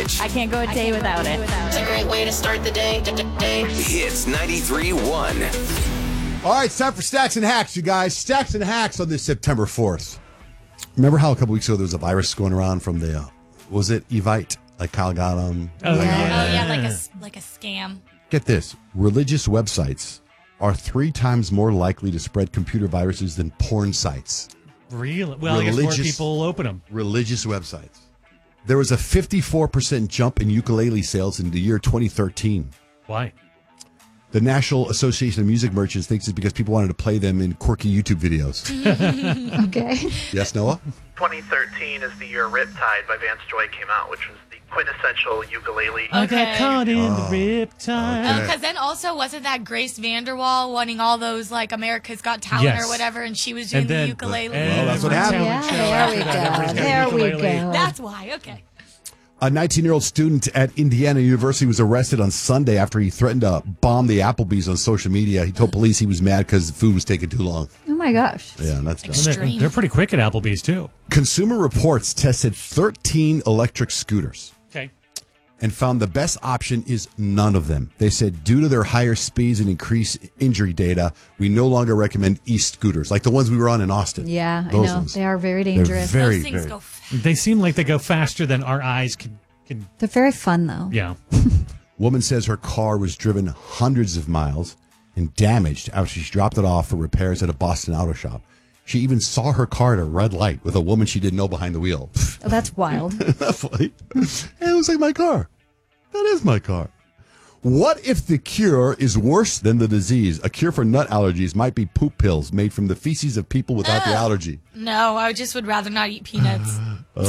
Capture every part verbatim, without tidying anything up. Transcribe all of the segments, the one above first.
Rich. I can't go a day without it. It's a great way to start the day. day. Hits ninety-three one. All right, it's time for Stacks and Hacks, you guys. Stacks and Hacks on this September fourth. Remember how a couple weeks ago there was a virus going around from the, uh, was it Evite? Like Kyle got them. Oh, Yeah. yeah. Oh, yeah, like a, like a scam. Get this. Religious websites are three times more likely to spread computer viruses than porn sites. Really? Well, I guess more Religious- people open them. Religious websites. There was a fifty-four percent jump in ukulele sales in the year twenty thirteen. Why? The National Association of Music Merchants thinks it's because people wanted to play them in quirky YouTube videos. Okay. Yes, Noah? twenty thirteen is the year Riptide by Vance Joy came out, which was the quintessential ukulele. I got Okay. caught in Oh, the riptide. okay. Because then also, wasn't that Grace Vanderwall wanting all those, like, America's Got Talent Yes. or whatever, and she was doing And the then- ukulele? Well, that's what happened. Yeah, Show there after we that, go. everybody's got a There we ukulele. go. That's why, okay. A nineteen-year-old student at Indiana University was arrested on Sunday after he threatened to bomb the Applebee's on social media. He told police he was mad because the food was taking too long. Oh, my gosh. Yeah, that's dumb. And they're, Extreme. they're pretty quick at Applebee's, too. Consumer Reports tested thirteen electric scooters Okay. and found the best option is none of them. They said due to their higher speeds and increased injury data, we no longer recommend e-scooters, like the ones we were on in Austin. Yeah, I Those know. ones. They are very They're dangerous. They're, very, Those things very. go fast. They seem like they go faster than our eyes can. can very fun, though. yeah. Woman says her car was driven hundreds of miles and damaged after she dropped it off for repairs at a Boston auto shop. She even saw her car at a red light with a woman she didn't know behind the wheel. Oh, that's wild. Isn't that funny? Hey, it was like my car. That is my car. What if the cure is worse than the disease? A cure for nut allergies might be poop pills made from the feces of people without the allergy. No, I just would rather not eat peanuts.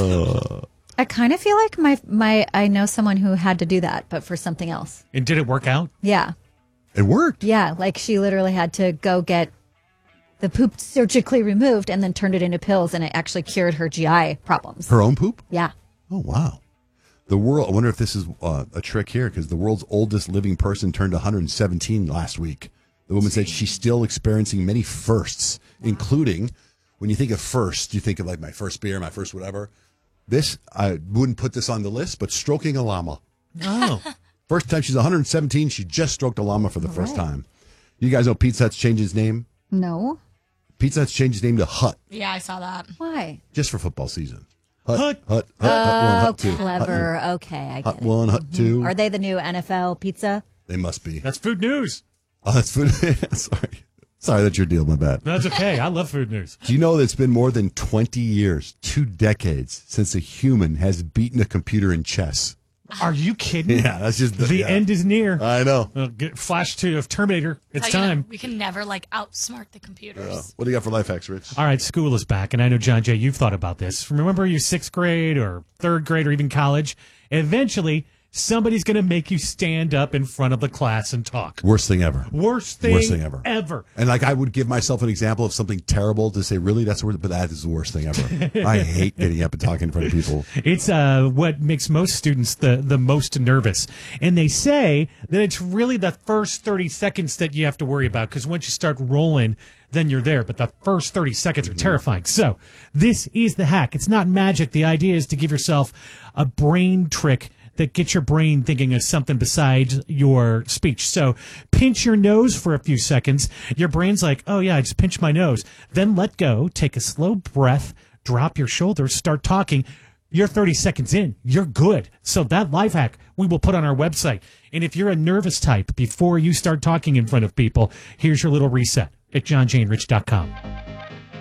I kind of feel like my my I know someone who had to do that, but for something else. And did it work out? Yeah. It worked. Yeah, like she literally had to go get the poop surgically removed and then turned it into pills, and it actually cured her G I problems. Her own poop? Yeah. Oh, wow. The world, I wonder if this is uh, a trick here, because the world's oldest living person turned one hundred seventeen last week. The woman said she's still experiencing many firsts, including, when you think of first, you think of like my first beer, my first whatever. This, I wouldn't put this on the list, but stroking a llama. Oh. First time she's one hundred seventeen, she just stroked a llama for the first time. You guys know Pizza Hut's changed his name? No. Pizza Hut's changed his name to Hut, Yeah, I saw that. Why? just for football season. Hut. Hut, Hut, Hut, Hut one, Oh, Hut two. Hut, clever. Okay, I Hut get it. one, Hut two. Are they the new N F L pizza? They must be. That's food news. Oh, that's food. Sorry. Sorry, that's your deal. My bad. That's okay. I love food news. Do you know that it's been more than twenty years, two decades, since a human has beaten a computer in chess? Are you kidding? Yeah, that's just The yeah. end is near. I know. Uh, get flash to of Terminator. It's Tell you time. now, we can never like outsmart the computers. Uh, what do you got for life hacks, Rich? All right, school is back, and I know, John Jay, you've thought about this. Remember your sixth grade or third grade or even college? Eventually, somebody's going to make you stand up in front of the class and talk. Worst thing ever. Worst thing, Worst thing ever. ever. And like I would give myself an example of something terrible to say, really, that's the worst, but that is the worst thing ever. I hate getting up and talking in front of people. It's uh, what makes most students the, the most nervous. And they say that it's really the first thirty seconds that you have to worry about, because once you start rolling, then you're there. But the first thirty seconds are terrifying. So this is the hack. It's not magic. The idea is to give yourself a brain trick that gets your brain thinking of something besides your speech. So pinch your nose for a few seconds. Your brain's like, oh, yeah, I just pinched my nose. Then let go. Take a slow breath. Drop your shoulders. Start talking. You're thirty seconds in. You're good. So that life hack we will put on our website. And if you're a nervous type, before you start talking in front of people, here's your little reset at john jane rich dot com.